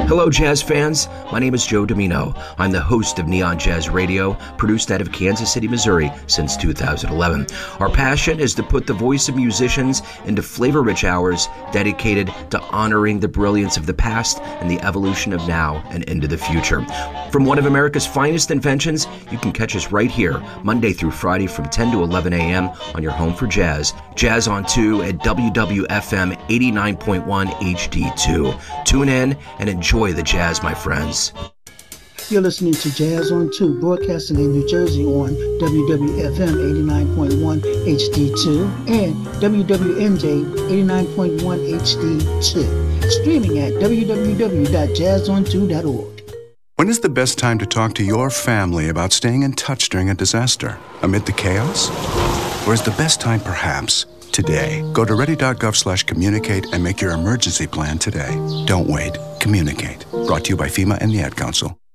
Hello, jazz fans. My name is Joe Domino. I'm the host of Neon Jazz Radio, produced out of Kansas City, Missouri since 2011. Our passion is to put the voice of musicians into flavor-rich hours dedicated to honoring the brilliance of the past and the evolution of now and into the future. From one of America's finest inventions, you can catch us right here, Monday through Friday from 10 to 11 a.m. on your home for jazz. Jazz on 2 at WWFM 89.1 HD2. Tune in and enjoy the jazz, my friends. You're listening to Jazz on 2, broadcasting in New Jersey on WWFM 89.1 HD2 and WWNJ 89.1 HD2. Streaming at www.jazzon2.org. When is the best time to talk to your family about staying in touch during a disaster? Amid the chaos? Or is the best time perhaps today? Go to ready.gov/communicate and make your emergency plan today. Don't wait. Communicate. Brought to you by FEMA and the Ad Council.